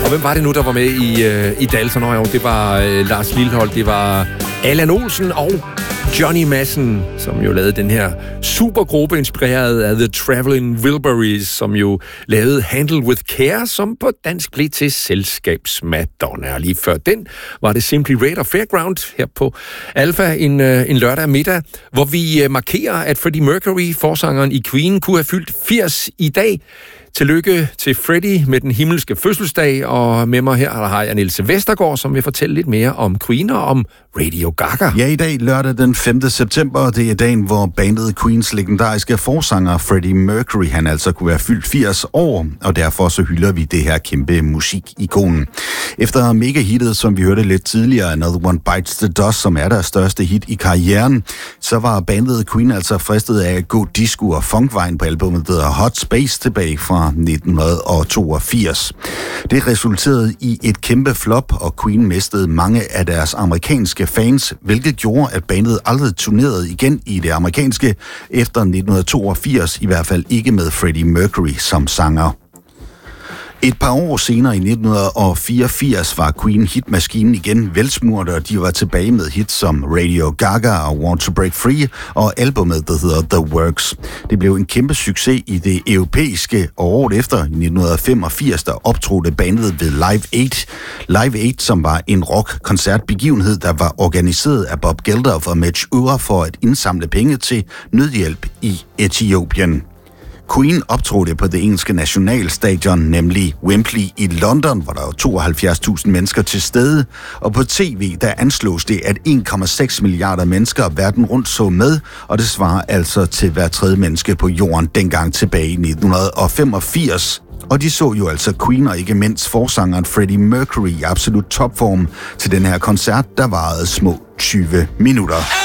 Og hvem var det nu, der var med i Dalton? Det var Lars Lilholt, det var Allan Olsen og Johnny Madsen, som jo lavede den her supergruppe inspireret af The Traveling Wilburys, som jo lavede Handle with Care, som på dansk blev til Selskabsmadonna. Og lige før den var det Simply Red og Fairground her på Alpha en lørdag middag, hvor vi markerer, at Freddie Mercury, forsangeren i Queen, kunne have fyldt 80 i dag. Tillykke til Freddie med den himmelske fødselsdag, og med mig her har jeg Niels Vestergaard, som vil fortælle lidt mere om Queen og om Radio Gaga. Ja, i dag lørdag den 5. september, det er dagen, hvor bandet Queens legendariske forsanger Freddie Mercury, han altså kunne være fyldt 80 år, og derfor så hylder vi det her kæmpe musikikon. Efter mega-hittet, som vi hørte lidt tidligere, Another One Bites the Dust, som er deres største hit i karrieren, så var bandet Queen altså fristet af at gå disco og funkvejen på albumet, der hedder Hot Space, tilbage fra 1982. Det resulterede i et kæmpe flop, og Queen mistede mange af deres amerikanske fans, hvilket gjorde, at bandet aldrig turnerede igen i det amerikanske efter 1982, i hvert fald ikke med Freddie Mercury som sanger. Et par år senere, i 1984, var Queen hitmaskinen igen velsmurt, og de var tilbage med hits som Radio Gaga og Want to Break Free, og albumet, der hedder The Works. Det blev en kæmpe succes i det europæiske, og året efter, i 1985, der optrådte bandet ved Live 8. Live 8, som var en rock-koncertbegivenhed, der var organiseret af Bob Geldof og Midge Ure for at indsamle penge til nødhjælp i Etiopien. Queen optrådte på det engelske nationalstadion, nemlig Wembley i London, hvor der var 72.000 mennesker til stede, og på tv, der anslås det, at 1,6 milliarder mennesker verden rundt så med, og det svarer altså til hver tredje menneske på jorden dengang tilbage i 1985. Og de så jo altså Queen og ikke mindst forsangeren Freddie Mercury i absolut topform til den her koncert, der varede små 20 minutter.